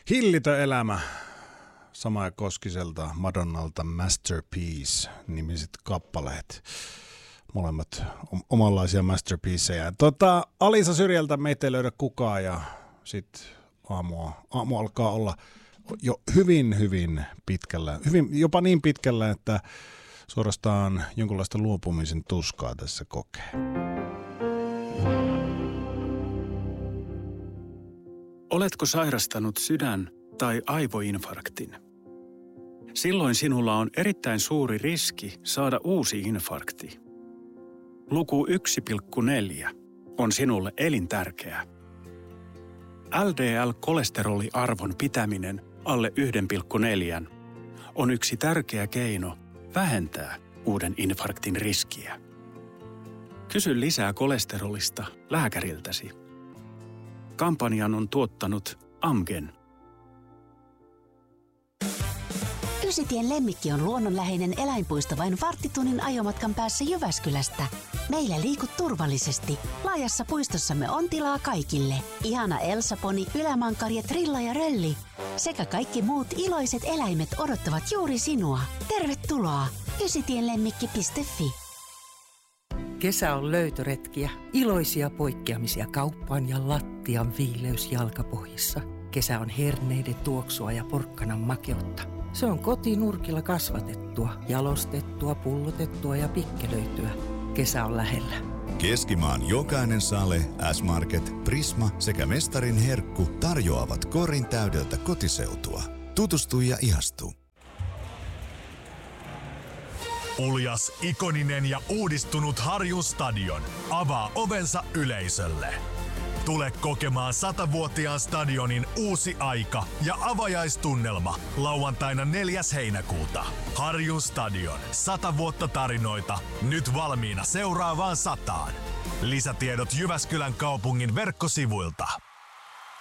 Hillitön elämä. Sama Koskiselta, Madonnalta Masterpiece-nimiset kappaleet. Molemmat omanlaisia masterpieceja. Alisa Syrjältä meitä ei löydä kukaan ja sitten aamu alkaa olla jo hyvin pitkällä. Jopa niin pitkällä, että suorastaan jonkunlaista luopumisen tuskaa tässä kokee. Oletko sairastanut sydän- tai aivoinfarktin? Silloin sinulla on erittäin suuri riski saada uusi infarkti. Luku 1,4 on sinulle elintärkeä. LDL-kolesteroliarvon pitäminen alle 1,4 on yksi tärkeä keino vähentää uuden infarktin riskiä. Kysy lisää kolesterolista lääkäriltäsi. Kampanjan on tuottanut Amgen. Ysitien Lemmikki on luonnonläheinen eläinpuisto vain varttitunnin ajomatkan päässä Jyväskylästä. Meillä liikut turvallisesti. Laajassa puistossamme on tilaa kaikille. Ihana Elsa-poni, ylämankarja, Trilla ja Rölli sekä kaikki muut iloiset eläimet odottavat juuri sinua. Tervetuloa! ysitienlemmikki.fi. Kesä on löytöretkiä, iloisia poikkeamisia kauppaan ja lattian viileys jalkapohjissa. Kesä on herneiden tuoksua ja porkkanan makeutta. Se on kotinurkilla kasvatettua, jalostettua, pullotettua ja pikkelöityä. Kesä on lähellä. Keskimaan jokainen sale, S-Market, Prisma sekä Mestarin herkku tarjoavat korin täydeltä kotiseutua. Tutustu ja ihastu. Uljas, ikoninen ja uudistunut Harjun stadion avaa ovensa yleisölle. Tule kokemaan 100-vuotiaan stadionin uusi aika ja avajaistunnelma lauantaina 4. heinäkuuta. Harjun stadion. 100 vuotta tarinoita. Nyt valmiina seuraavaan 100. Lisätiedot Jyväskylän kaupungin verkkosivuilta.